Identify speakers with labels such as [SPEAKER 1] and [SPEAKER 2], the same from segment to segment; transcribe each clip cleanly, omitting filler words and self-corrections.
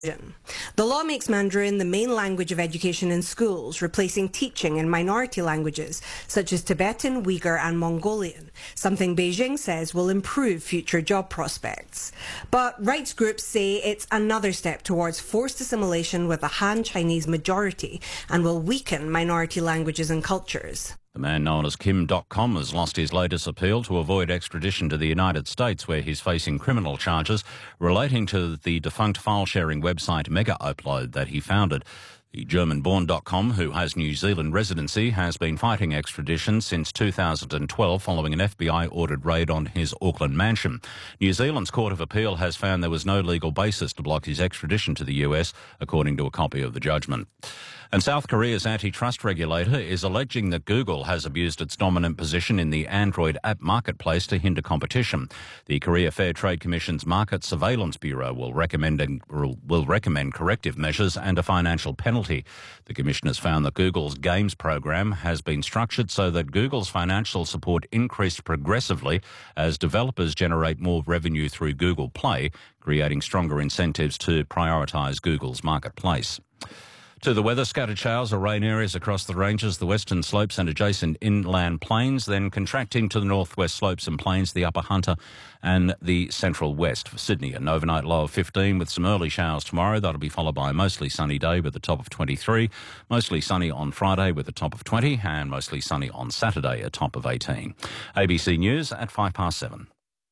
[SPEAKER 1] The law makes Mandarin the main language of education in schools, replacing teaching in minority languages such as Tibetan, Uyghur and Mongolian, something Beijing says will improve future job prospects. But rights groups say it's another step towards forced assimilation with a Han Chinese majority and will weaken minority languages and cultures.
[SPEAKER 2] The man known as Kim.com has lost his latest appeal to avoid extradition to the United States, where he's facing criminal charges relating to the defunct file-sharing website Mega Upload that he founded. The German-born .com, who has New Zealand residency, has been fighting extradition since 2012 following an FBI-ordered raid on his Auckland mansion. New Zealand's Court of Appeal has found there was no legal basis to block his extradition to the US, according to a copy of the judgment. And South Korea's antitrust regulator is alleging that Google has abused its dominant position in the Android app marketplace to hinder competition. The Korea Fair Trade Commission's Market Surveillance Bureau will recommend corrective measures and a financial penalty. The commission has found that Google's games program has been structured so that Google's financial support increased progressively as developers generate more revenue through Google Play, creating stronger incentives to prioritise Google's marketplace. To the weather, scattered showers or rain areas across the ranges, the western slopes and adjacent inland plains, then contracting to the northwest slopes and plains, the upper Hunter and the central west. For Sydney, an overnight low of 15 with some early showers tomorrow. That'll be followed by a mostly sunny day with a top of 23, mostly sunny on Friday with a top of 20 and mostly sunny on Saturday, a top of 18. ABC News at 7:05.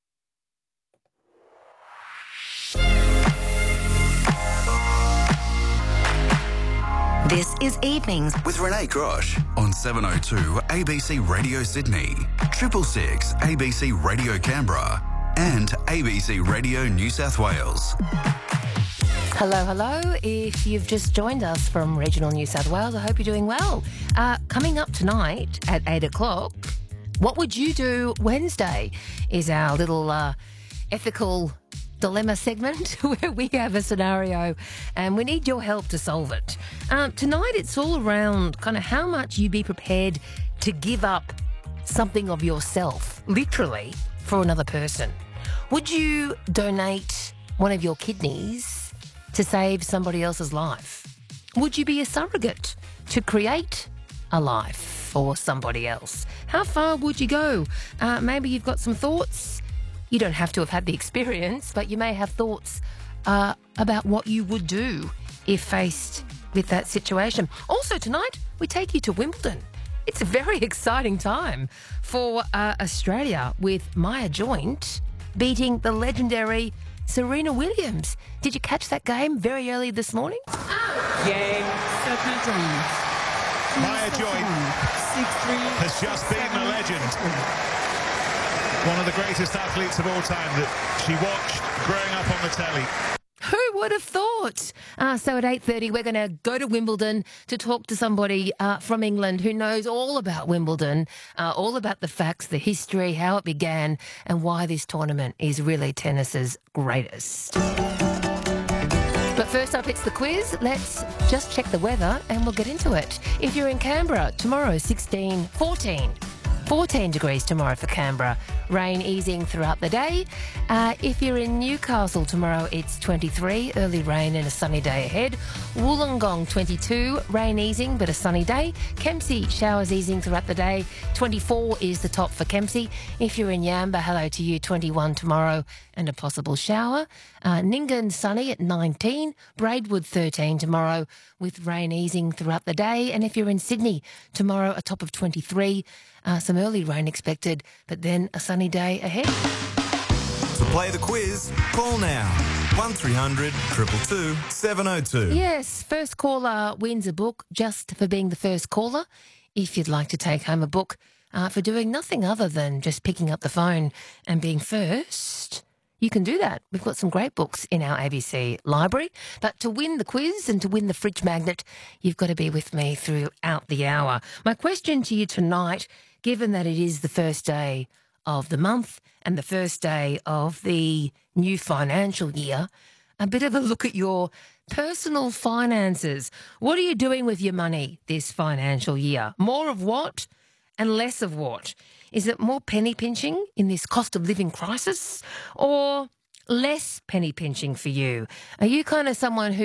[SPEAKER 3] This is Evenings
[SPEAKER 4] with Renee Grosh on 702 ABC Radio Sydney, 666 ABC Radio Canberra and ABC Radio New South Wales.
[SPEAKER 5] Hello, hello. If you've just joined us from regional New South Wales, I hope you're doing well. Coming up tonight at 8 o'clock, What Would You Do Wednesday is our little ethical dilemma segment where we have a scenario and we need your help to solve it. Tonight it's all around kind of how much you'd be prepared to give up something of yourself, literally, for another person. Would you donate one of your kidneys to save somebody else's life? Would you be a surrogate to create a life for somebody else? How far would you go? Maybe you've got some thoughts. You don't have to have had the experience, but you may have thoughts about what you would do if faced with that situation. Also tonight, we take you to Wimbledon. It's a very exciting time for Australia with Maya Joint beating the legendary Serena Williams. Did you catch that game very early this morning?
[SPEAKER 6] Game, Maya Joint has just beaten a legend. One of the greatest athletes of all time that she watched growing up on the telly.
[SPEAKER 5] Who would have thought? So at 8:30, we're going to go to Wimbledon to talk to somebody from England who knows all about Wimbledon, all about the facts, the history, how it began, and why this tournament is really tennis's greatest. But first up, it's the quiz. Let's just check the weather and we'll get into it. If you're in Canberra, tomorrow 14 degrees tomorrow for Canberra. Rain easing throughout the day. If you're in Newcastle tomorrow, it's 23, early rain and a sunny day ahead. Wollongong 22, rain easing but a sunny day. Kempsey, showers easing throughout the day. 24 is the top for Kempsey. If you're in Yamba, hello to you, 21 tomorrow and a possible shower. Nyngan sunny at 19. Braidwood 13 tomorrow with rain easing throughout the day. And if you're in Sydney, tomorrow a top of 23. Some early rain expected, but then a sunny day ahead.
[SPEAKER 7] To play the quiz, call now. 1300 222 702.
[SPEAKER 5] Yes, first caller wins a book just for being the first caller. If you'd like to take home a book for doing nothing other than just picking up the phone and being first, you can do that. We've got some great books in our ABC library. But to win the quiz and to win the fridge magnet, you've got to be with me throughout the hour. My question to you tonight, given that it is the first day of the month and the first day of the new financial year, a bit of a look at your personal finances. What are you doing with your money this financial year? More of what and less of what? Is it more penny pinching in this cost of living crisis or less penny pinching for you? Are you kind of someone who